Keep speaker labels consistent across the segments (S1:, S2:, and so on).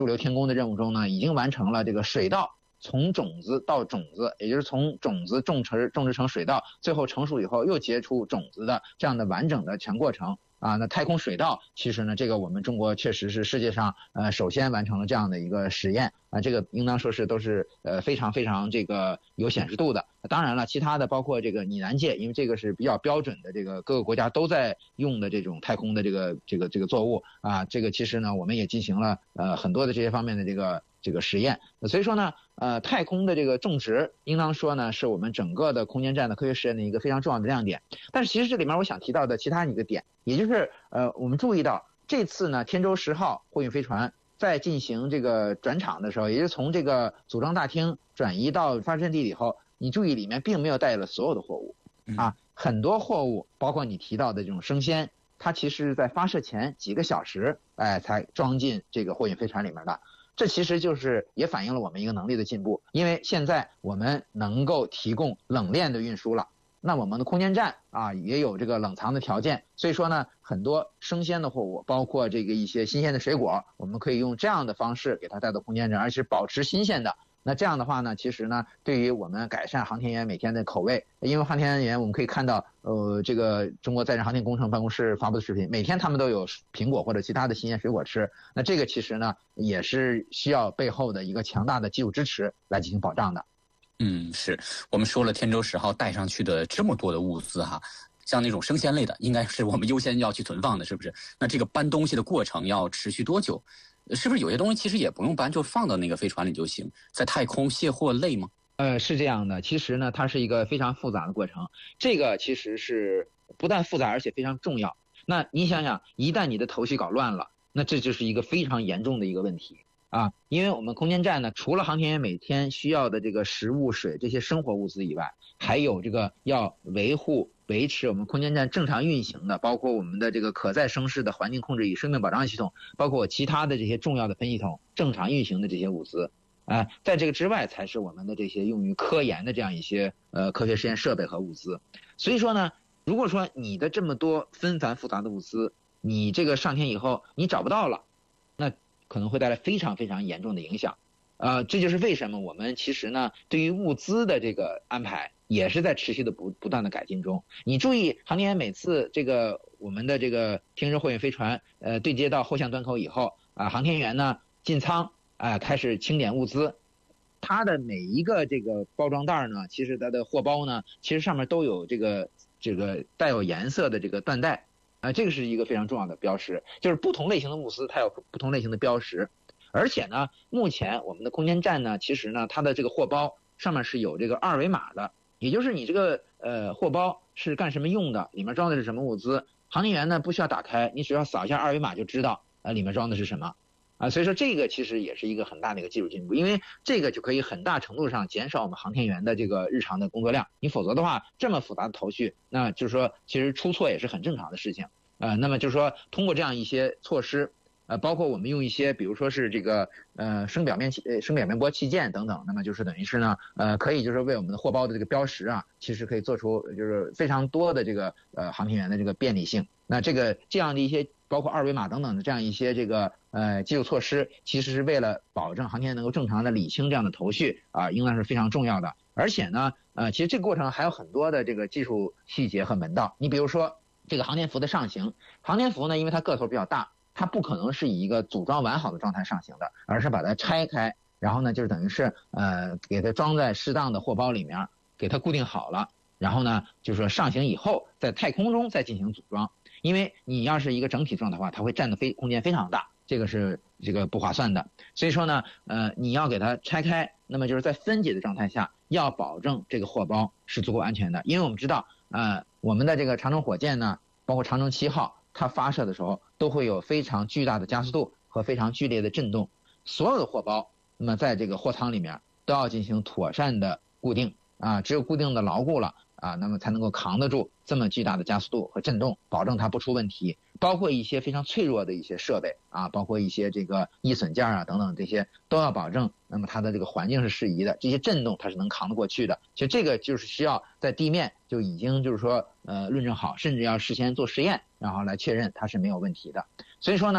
S1: 驻留天宫的任务中呢，已经完成了这个水稻从种子到种子，也就是从种子种植成水稻，最后成熟以后又结出种子的这样的完整的全过程。那太空水稻其实呢，这个我们中国确实是世界上首先完成了这样的一个实验这个应当说是都是非常非常这个有显示度的。当然了，其他的包括这个拟南芥，因为这个是比较标准的，这个各个国家都在用的这种太空的这个作物这个其实呢我们也进行了很多的这些方面的这个实验。所以说呢太空的这个种植应当说呢是我们整个的空间站的科学实验的一个非常重要的亮点。但是其实这里面我想提到的其他一个点，也就是我们注意到这次呢天舟10号货运飞船在进行这个转场的时候，也就是从这个组装大厅转移到发射阵地以后，你注意里面并没有带了所有的货物很多货物包括你提到的这种生鲜，它其实在发射前几个小时才装进这个货运飞船里面的。这其实就是也反映了我们一个能力的进步，因为现在我们能够提供冷链的运输了，那我们的空间站也有这个冷藏的条件，所以说呢很多生鲜的货物包括这个一些新鲜的水果，我们可以用这样的方式给它带到空间站，而且保持新鲜的。那这样的话呢，其实呢对于我们改善航天员每天的口味，因为航天员我们可以看到这个中国载人航天工程办公室发布的视频，每天他们都有苹果或者其他的新鲜水果吃，那这个其实呢也是需要背后的一个强大的技术支持来进行保障的。
S2: 是我们说了天舟10号带上去的这么多的物资像那种生鲜类的应该是我们优先要去存放的，是不是？那这个搬东西的过程要持续多久？是不是有些东西其实也不用搬，就放到那个飞船里就行？在太空卸货累吗？
S1: 是这样的，其实呢它是一个非常复杂的过程，这个其实是不但复杂而且非常重要。那你想想，一旦你的头绪搞乱了，那这就是一个非常严重的一个问题因为我们空间站呢除了航天员每天需要的这个食物水这些生活物资以外，还有这个要维持我们空间站正常运行的，包括我们的这个可再生式的环境控制与生命保障系统，包括其他的这些重要的分系统正常运行的这些物资在这个之外才是我们的这些用于科研的这样一些科学实验设备和物资。所以说呢，如果说你的这么多纷繁复杂的物资你这个上天以后你找不到了，那可能会带来非常非常严重的影响这就是为什么我们其实呢对于物资的这个安排也是在持续的不断的改进中。你注意航天员每次这个我们的这个天舟货运飞船对接到后向端口以后航天员呢进舱开始清点物资，它的每一个这个包装袋呢，其实它的货包呢其实上面都有这个带有颜色的这个缎带这个是一个非常重要的标识，就是不同类型的物资它有不同类型的标识。而且呢目前我们的空间站呢其实呢它的这个货包上面是有这个二维码的，也就是你这个货包是干什么用的，里面装的是什么物资，航天员呢不需要打开，你只要扫一下二维码就知道里面装的是什么所以说这个其实也是一个很大的一个技术进步，因为这个就可以很大程度上减少我们航天员的这个日常的工作量。你否则的话这么复杂的头绪，那就是说其实出错也是很正常的事情那么就是说通过这样一些措施包括我们用一些比如说是这个声表面波器件等等，那么就是等于是呢可以就是为我们的货包的这个标识其实可以做出就是非常多的这个航天员的这个便利性。那这样的一些包括二维码等等的这样一些这个技术措施，其实是为了保证航天员能够正常的理清这样的头绪应当是非常重要的。而且呢其实这个过程还有很多的这个技术细节和门道。你比如说这个航天服的上行，航天服呢因为它个头比较大，它不可能是以一个组装完好的状态上行的，而是把它拆开，然后呢就是等于是给它装在适当的货包里面，给它固定好了，然后呢就是说上行以后在太空中再进行组装。因为你要是一个整体状态的话，它会占的空间非常大，这个是这个不划算的。所以说呢你要给它拆开，那么就是在分解的状态下要保证这个货包是足够安全的。因为我们知道我们的这个长征火箭呢包括长征7号它发射的时候都会有非常巨大的加速度和非常剧烈的震动，所有的货包那么在这个货舱里面都要进行妥善的固定只有固定的牢固了那么才能够扛得住这么巨大的加速度和震动，保证它不出问题。包括一些非常脆弱的一些设备包括一些这个易损件等等，这些都要保证那么它的这个环境是适宜的，这些震动它是能扛得过去的。其实这个就是需要在地面就已经就是说论证好，甚至要事先做实验，然后来确认它是没有问题的。所以说呢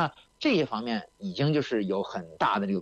S1: 这些方面已经就是有很大的这个